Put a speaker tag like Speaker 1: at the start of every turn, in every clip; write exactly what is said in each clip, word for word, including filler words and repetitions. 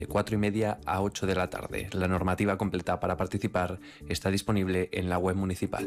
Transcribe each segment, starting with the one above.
Speaker 1: de cuatro y media a ocho de la tarde. La normativa completa para participar está disponible en la web municipal.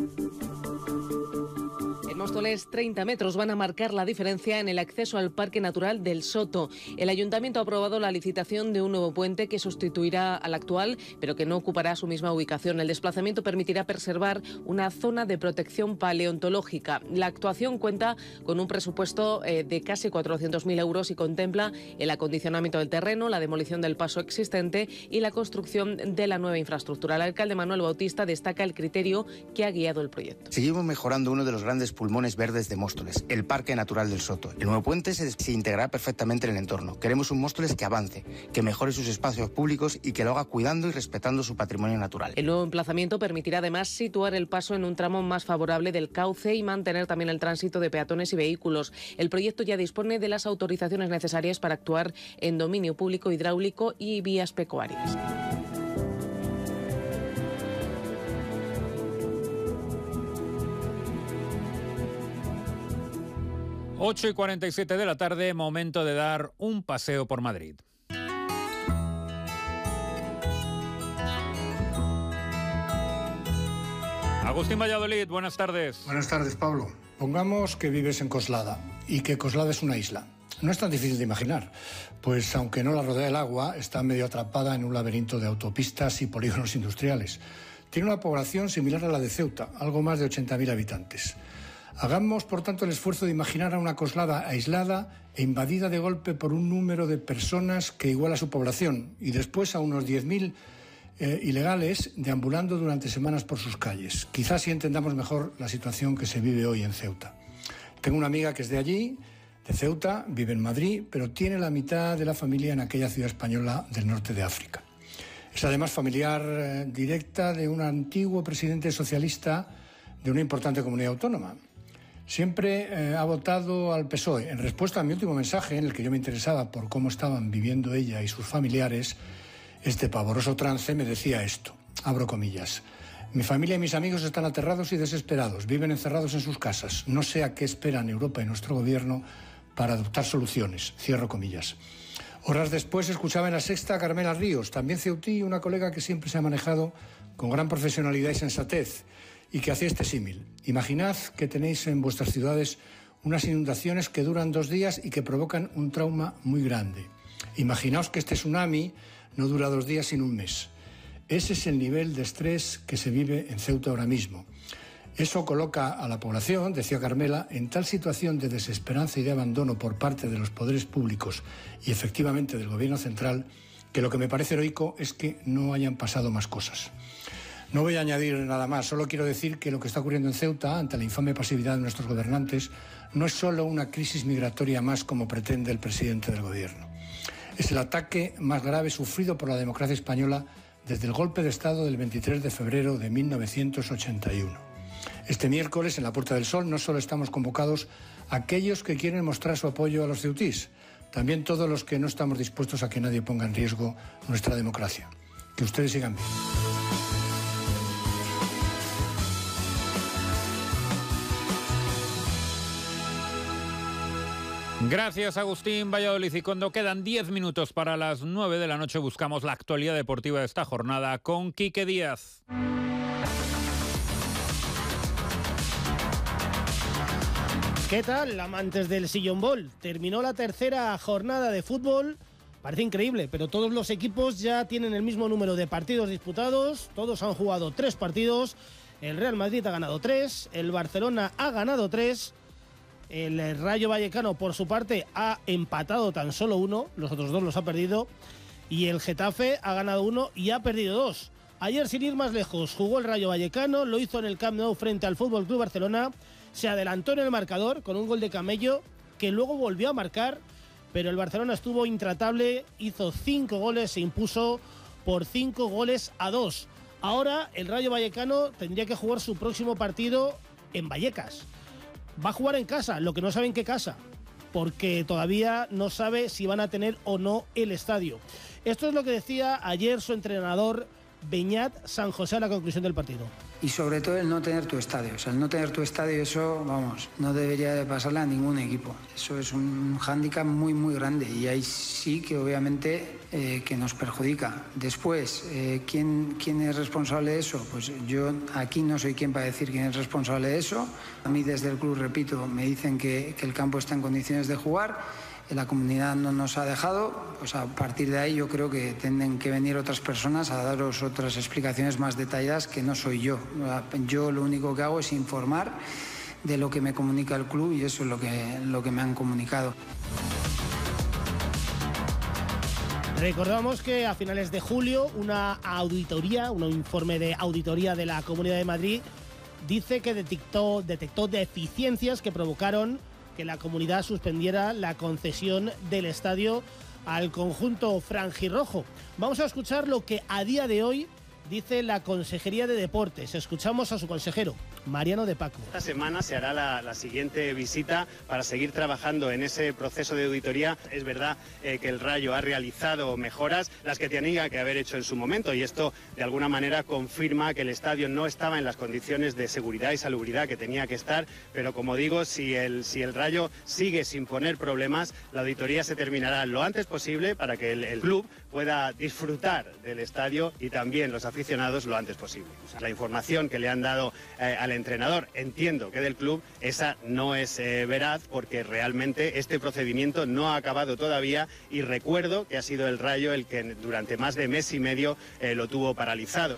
Speaker 2: En Móstoles, treinta metros van a marcar la diferencia en el acceso al Parque Natural del Soto. El Ayuntamiento ha aprobado la licitación de un nuevo puente que sustituirá al actual, pero que no ocupará su misma ubicación. El desplazamiento permitirá preservar una zona de protección paleontológica. La actuación cuenta con un presupuesto eh, de casi cuatrocientos mil euros y contempla el acondicionamiento del terreno, la demolición del paso existente y la construcción de la nueva infraestructura. El alcalde Manuel Bautista destaca el criterio que ha guiado el proyecto.
Speaker 3: Seguimos mejorando uno de los grandes pulmones verdes de Móstoles, el Parque Natural del Soto. El nuevo puente se, se integrará perfectamente en el entorno. Queremos un Móstoles que avance, que mejore sus espacios públicos y que lo haga cuidando y respetando su patrimonio natural.
Speaker 2: El nuevo emplazamiento permitirá además situar el paso en un tramo más favorable del cauce y mantener también el tránsito de peatones y vehículos. El proyecto ya dispone de las autorizaciones necesarias para actuar en dominio público hidráulico y vías pecuarias.
Speaker 4: ocho y cuarenta y siete de la tarde, momento de dar un paseo por Madrid. Agustín Valladolid, buenas tardes.
Speaker 5: Buenas tardes, Pablo. Pongamos que vives en Coslada y que Coslada es una isla. No es tan difícil de imaginar, pues aunque no la rodea el agua, está medio atrapada en un laberinto de autopistas y polígonos industriales. Tiene una población similar a la de Ceuta, algo más de ochenta mil habitantes. Hagamos, por tanto, el esfuerzo de imaginar a una Coslada aislada e invadida de golpe por un número de personas que iguala a su población y después a unos diez mil eh, ilegales deambulando durante semanas por sus calles. Quizás sí entendamos mejor la situación que se vive hoy en Ceuta. Tengo una amiga que es de allí, de Ceuta, vive en Madrid, pero tiene la mitad de la familia en aquella ciudad española del norte de África. Es además familiar eh, directa de un antiguo presidente socialista de una importante comunidad autónoma. Siempre eh, ha votado al P S O E. En respuesta a mi último mensaje, en el que yo me interesaba por cómo estaban viviendo ella y sus familiares este pavoroso trance, me decía esto, abro comillas: mi familia y mis amigos están aterrados y desesperados, viven encerrados en sus casas. No sé a qué esperan Europa y nuestro gobierno para adoptar soluciones, cierro comillas. Horas después escuchaba en La Sexta a Carmela Ríos, también ceutí, una colega que siempre se ha manejado con gran profesionalidad y sensatez, y que hacía este símil. Imaginad que tenéis en vuestras ciudades unas inundaciones que duran dos días y que provocan un trauma muy grande. Imaginaos que este tsunami no dura dos días sino un mes. Ese es el nivel de estrés que se vive en Ceuta ahora mismo. Eso coloca a la población, decía Carmela, en tal situación de desesperanza y de abandono por parte de los poderes públicos y efectivamente del gobierno central, que lo que me parece heroico es que no hayan pasado más cosas. No voy a añadir nada más, solo quiero decir que lo que está ocurriendo en Ceuta, ante la infame pasividad de nuestros gobernantes, no es solo una crisis migratoria más como pretende el presidente del gobierno. Es el ataque más grave sufrido por la democracia española desde el golpe de Estado del veintitrés de febrero de mil novecientos ochenta y uno. Este miércoles, en la Puerta del Sol, no solo estamos convocados aquellos que quieren mostrar su apoyo a los ceutís, también todos los que no estamos dispuestos a que nadie ponga en riesgo nuestra democracia. Que ustedes sigan bien.
Speaker 4: Gracias, Agustín Valladolid. Y cuando quedan diez minutos para las nueve de la noche, buscamos la actualidad deportiva de esta jornada con Quique Díaz.
Speaker 6: ¿Qué tal, amantes del sillón ball? Terminó la tercera jornada de fútbol. Parece increíble, pero todos los equipos ya tienen el mismo número de partidos disputados. Todos han jugado tres partidos. El Real Madrid ha ganado tres, el Barcelona ha ganado tres. El Rayo Vallecano, por su parte, ha empatado tan solo uno, los otros dos los ha perdido, y el Getafe ha ganado uno y ha perdido dos. Ayer, sin ir más lejos, jugó el Rayo Vallecano, lo hizo en el Camp Nou frente al F C Barcelona, se adelantó en el marcador con un gol de Camello, que luego volvió a marcar, pero el Barcelona estuvo intratable, hizo cinco goles, se impuso por cinco goles a dos. Ahora el Rayo Vallecano tendría que jugar su próximo partido en Vallecas. Va a jugar en casa, lo que no sabe en qué casa, porque todavía no sabe si van a tener o no el estadio. Esto es lo que decía ayer su entrenador Beñat San José a la conclusión del partido.
Speaker 7: Y sobre todo el no tener tu estadio. O sea, el no tener tu estadio, eso, vamos, no debería de pasarle a ningún equipo. Eso es un hándicap muy, muy grande y ahí sí que obviamente eh, que nos perjudica. Después, eh, ¿quién, ¿quién es responsable de eso? Pues yo aquí no soy quien para decir quién es responsable de eso. A mí desde el club, repito, me dicen que, que el campo está en condiciones de jugar. La comunidad no nos ha dejado, pues a partir de ahí yo creo que tienen que venir otras personas a daros otras explicaciones más detalladas que no soy yo. Yo lo único que hago es informar de lo que me comunica el club y eso es lo que, lo que me han comunicado.
Speaker 6: Recordamos que a finales de julio una auditoría, un informe de auditoría de la Comunidad de Madrid dice que detectó, detectó deficiencias que provocaron que la comunidad suspendiera la concesión del estadio al conjunto franjirrojo. Vamos a escuchar lo que a día de hoy dice la Consejería de Deportes. Escuchamos a su consejero, Mariano de Paco.
Speaker 8: Esta semana se hará la, la siguiente visita para seguir trabajando en ese proceso de auditoría. Es verdad eh, que el Rayo ha realizado mejoras, las que tenía que haber hecho en su momento, y esto de alguna manera confirma que el estadio no estaba en las condiciones de seguridad y salubridad que tenía que estar, pero como digo, si el, si el Rayo sigue sin poner problemas, la auditoría se terminará lo antes posible para que el, el club pueda disfrutar del estadio y también los aficionados lo antes posible. La información que le han dado eh, al entrenador, entiendo que del club, esa no es eh, veraz porque realmente este procedimiento no ha acabado todavía y recuerdo que ha sido el Rayo el que durante más de mes y medio eh, lo tuvo paralizado.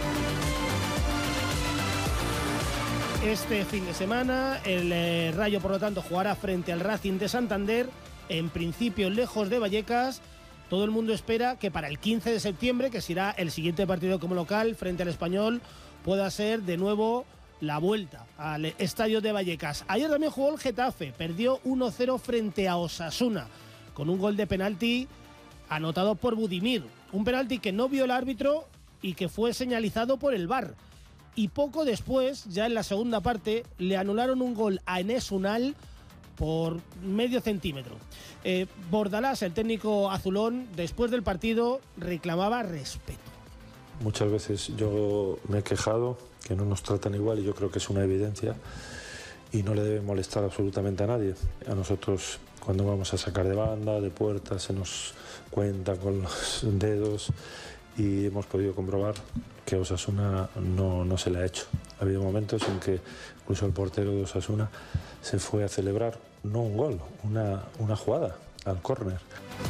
Speaker 6: Este fin de semana el eh, Rayo, por lo tanto, jugará frente al Racing de Santander, en principio lejos de Vallecas. Todo el mundo espera que para el quince de septiembre, que será el siguiente partido como local frente al Español, pueda ser de nuevo la vuelta al estadio de Vallecas. Ayer también jugó el Getafe, perdió uno cero frente a Osasuna, con un gol de penalti anotado por Budimir. Un penalti que no vio el árbitro y que fue señalizado por el V A R. Y poco después, ya en la segunda parte, le anularon un gol a Enes Unal por medio centímetro. Eh, Bordalás, el técnico azulón, después del partido reclamaba respeto.
Speaker 9: Muchas veces yo me he quejado que no nos tratan igual y yo creo que es una evidencia y no le debe molestar absolutamente a nadie. A nosotros cuando vamos a sacar de banda, de puerta, se nos cuenta con los dedos y hemos podido comprobar que a Osasuna no, no se le ha hecho. Ha habido momentos en que incluso el portero de Osasuna se fue a celebrar no un gol, una, una jugada al córner.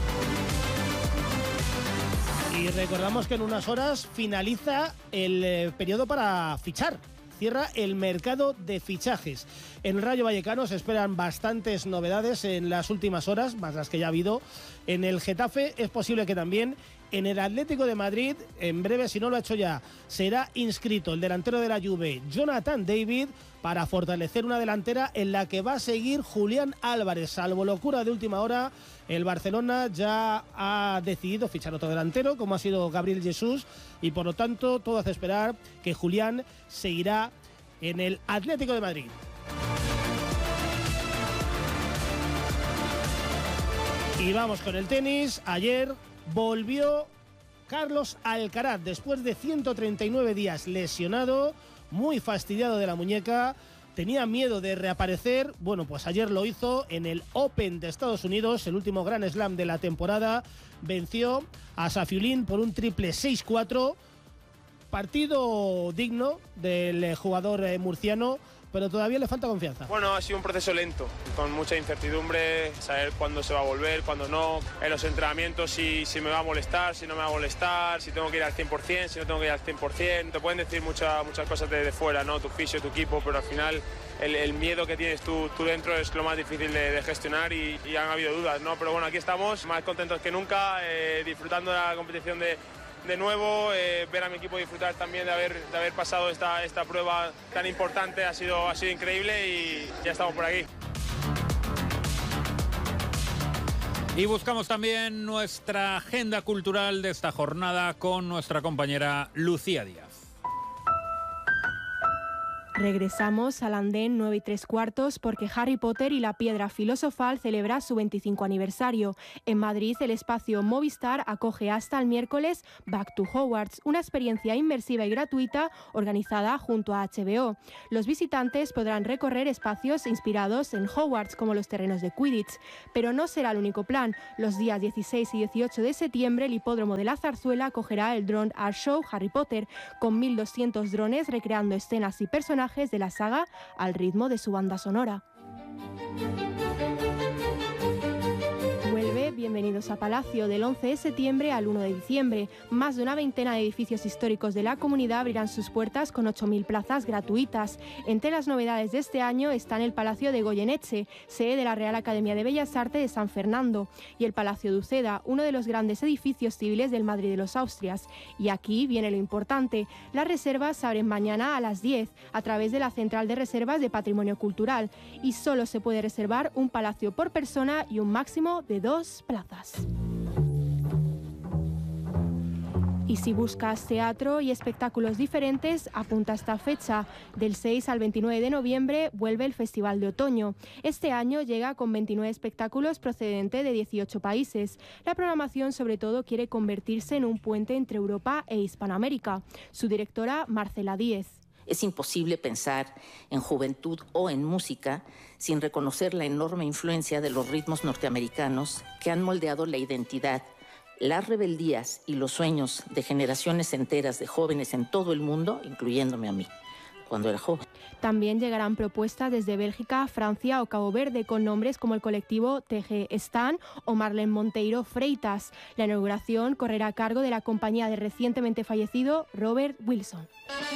Speaker 6: Y recordamos que en unas horas finaliza el eh, periodo para fichar. Cierra el mercado de fichajes. En Rayo Vallecano se esperan bastantes novedades en las últimas horas, más las que ya ha habido. En el Getafe es posible que también. En el Atlético de Madrid, en breve, si no lo ha hecho ya, será inscrito el delantero de la Juve, Jonathan David, para fortalecer una delantera en la que va a seguir Julián Álvarez. Salvo locura de última hora, el Barcelona ya ha decidido fichar otro delantero, como ha sido Gabriel Jesús, y por lo tanto todo hace esperar que Julián seguirá en el Atlético de Madrid. Y vamos con el tenis. Ayer volvió Carlos Alcaraz después de ciento treinta y nueve días lesionado, muy fastidiado de la muñeca, tenía miedo de reaparecer. Bueno, pues ayer lo hizo en el Open de Estados Unidos, el último Grand Slam de la temporada. Venció a Safiulín por un triple seis cuatro. Partido digno del jugador murciano, pero todavía le falta confianza.
Speaker 10: Bueno, ha sido un proceso lento, con mucha incertidumbre, saber cuándo se va a volver, cuándo no, en los entrenamientos si, si me va a molestar, si no me va a molestar, si tengo que ir al cien por cien, si no tengo que ir al cien por cien. Te pueden decir mucha, muchas cosas de, de fuera, ¿no? Tu fisio, tu equipo, pero al final el, el miedo que tienes tú, tú dentro es lo más difícil de, de gestionar y, y han habido dudas, ¿no? Pero bueno, aquí estamos, más contentos que nunca, eh, disfrutando de la competición de de nuevo, eh, ver a mi equipo disfrutar también de haber, de haber pasado esta, esta prueba tan importante, ha sido, ha sido increíble y ya estamos por aquí.
Speaker 4: Y buscamos también nuestra agenda cultural de esta jornada con nuestra compañera Lucía Díaz.
Speaker 11: Regresamos al andén nueve y tres cuartos porque Harry Potter y la Piedra Filosofal celebra su veinticinco aniversario. En Madrid, el espacio Movistar acoge hasta el miércoles Back to Hogwarts, una experiencia inmersiva y gratuita organizada junto a H B O. Los visitantes podrán recorrer espacios inspirados en Hogwarts, como los terrenos de Quidditch. Pero no será el único plan. Los días dieciséis y dieciocho de septiembre, el hipódromo de la Zarzuela acogerá el Drone Art Show Harry Potter, con mil doscientos drones recreando escenas y personajes de la saga al ritmo de su banda sonora. Vuelve Bienvenidos a Palacio del once de septiembre al uno de diciembre. Más de una veintena de edificios históricos de la comunidad abrirán sus puertas con ocho mil plazas gratuitas. Entre las novedades de este año están el Palacio de Goyeneche, sede de la Real Academia de Bellas Artes de San Fernando, y el Palacio de Uceda, uno de los grandes edificios civiles del Madrid de los Austrias. Y aquí viene lo importante: las reservas se abren mañana a las diez a través de la Central de Reservas de Patrimonio Cultural, y solo se puede reservar un palacio por persona y un máximo de dos plazas. Y si buscas teatro y espectáculos diferentes, apunta esta fecha. Del seis al veintinueve de noviembre vuelve el Festival de Otoño. Este año llega con veintinueve espectáculos procedentes de dieciocho países. La programación sobre todo quiere convertirse en un puente entre Europa e Hispanoamérica. Su directora, Marcela Díez.
Speaker 12: Es imposible pensar en juventud o en música sin reconocer la enorme influencia de los ritmos norteamericanos que han moldeado la identidad, las rebeldías y los sueños de generaciones enteras de jóvenes en todo el mundo, incluyéndome a mí, cuando era joven.
Speaker 11: También llegarán propuestas desde Bélgica, Francia o Cabo Verde con nombres como el colectivo T G Stan o Marlene Monteiro Freitas. La inauguración correrá a cargo de la compañía del recientemente fallecido Robert Wilson.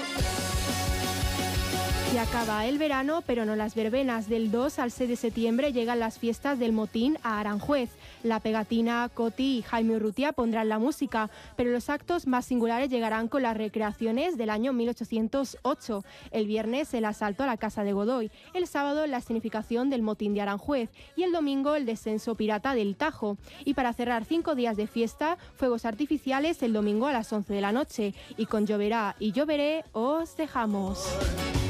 Speaker 11: Y acaba el verano, pero no las verbenas. Del dos al seis de septiembre llegan las fiestas del Motín a Aranjuez. La Pegatina, Coti y Jaime Urrutia pondrán la música, pero los actos más singulares llegarán con las recreaciones del año mil ochocientos ocho. El viernes el asalto a la Casa de Godoy, el sábado la escenificación del Motín de Aranjuez y el domingo el descenso pirata del Tajo. Y para cerrar cinco días de fiesta, fuegos artificiales el domingo a las once de la noche. Y con Lloverá y Lloveré os dejamos.